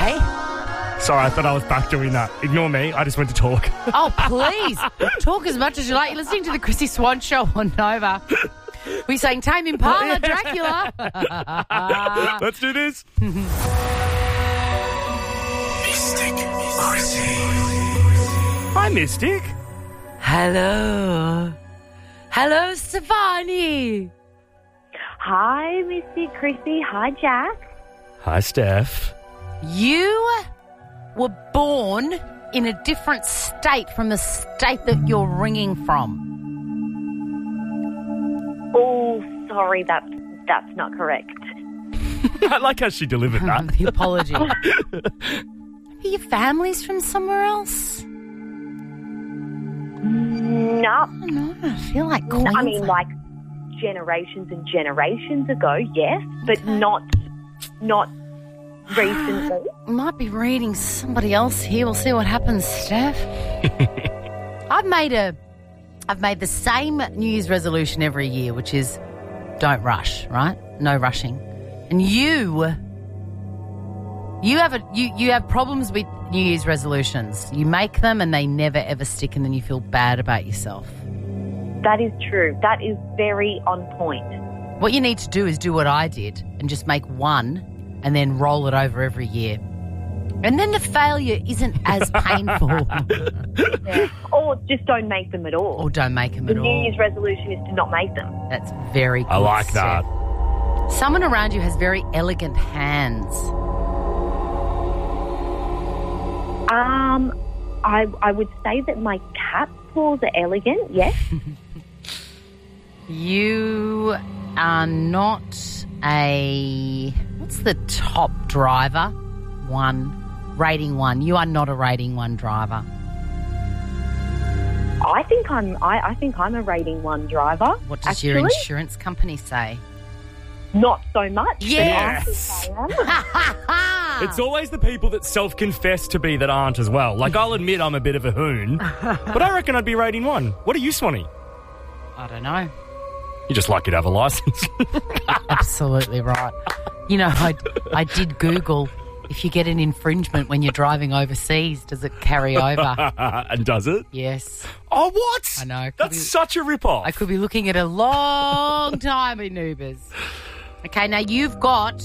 okay? Sorry, I thought I was back doing that. Ignore me. I just went to talk. Oh, please. Talk as much as you like. You're listening to the Chrissy Swan Show on Nova. We're saying Tame Impala, Dracula. Let's do this. Mystic Chrissy. Hi, Mystic. Hello. Hello, Stefani. Hi, Missy Chrissy. Hi, Jack. Hi, Steph. You were born in a different state from the state that you're ringing from. Oh, sorry, that's not correct. I like how she delivered that. The apology. Are your families from somewhere else? No, No, I feel like Queensland. I mean, like generations and generations ago, yes, but not recently. Might be reading somebody else here. We'll see what happens, Steph. I've made the same New Year's resolution every year, which is don't rush, right? No rushing. And you have problems with New Year's resolutions. You make them and they never ever stick, and then you feel bad about yourself. That is true. That is very on point. What you need to do is do what I did and just make one and then roll it over every year. And then the failure isn't as painful. Yeah. Or just don't make them at all. Or don't make them The at New all. Year's resolution is to not make them. That's very good. I like Steph. that. Someone around you has very elegant hands. I would say that my cat paws are elegant, yes. You are not what's the top driver? Rating 1. You are not a rating 1 driver. I think I'm a rating 1 driver. What does your insurance company say? Not so much. Yes. But I think I am. It's always the people that self-confess to be that aren't as well. Like, I'll admit I'm a bit of a hoon, but I reckon I'd be rating 1. What are you, Swanee? I don't know. You're just lucky to have a licence. Absolutely right. You know, I did Google, if you get an infringement when you're driving overseas, does it carry over? And does it? Yes. Oh, what? I know. That's such a rip-off. I could be looking at a long time in Ubers. Okay, now you've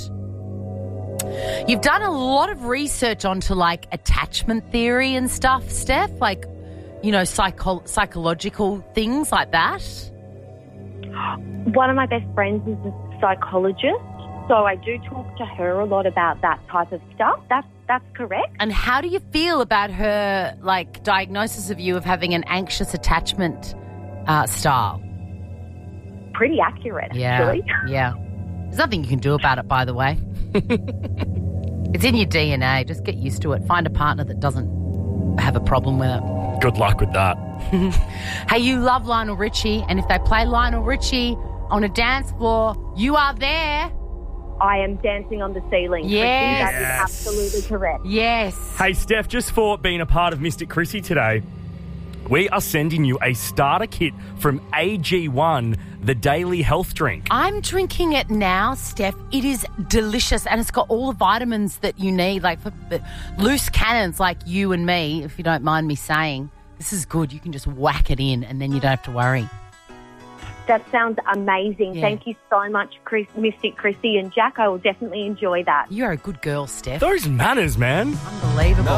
done a lot of research onto like attachment theory and stuff, Steph, like, you know, psychological things like that. One of my best friends is a psychologist, so I do talk to her a lot about that type of stuff. That's correct. And how do you feel about her, like, diagnosis of you of having an anxious attachment style? Pretty accurate, actually. Yeah. There's nothing you can do about it, by the way. It's in your DNA. Just get used to it. Find a partner that doesn't have a problem with it. Good luck with that. Hey, you love Lionel Richie, and if they play Lionel Richie on a dance floor, you are there. I am dancing on the ceiling. Yes. Chrissy, that is absolutely correct. Yes. Hey, Steph, just for being a part of Mystic Chrissy today, we are sending you a starter kit from AG1, the daily health drink. I'm drinking it now, Steph. It is delicious, and it's got all the vitamins that you need, like for loose cannons like you and me, if you don't mind me saying. This is good. You can just whack it in, and then you don't have to worry. That sounds amazing. Yeah. Thank you so much, Mystic Chrissy and Jack. I will definitely enjoy that. You're a good girl, Steph. Those manners, man. Unbelievable.